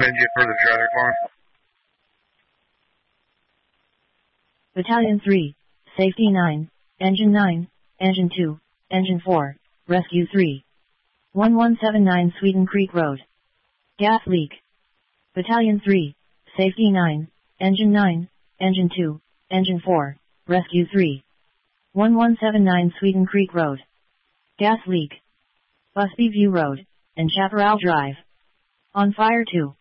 send you for the trailer for him. Battalion 3, Safety 9, Engine 9, Engine 2, Engine 4, Rescue 3. 1179 Sweden Creek Road. Gas leak. Battalion 3, Safety 9, Engine 9, Engine 2, Engine 4, Rescue 3. 1179 Sweden Creek Road. Gas leak. Busby View Road, and Chaparral Drive. On fire 2.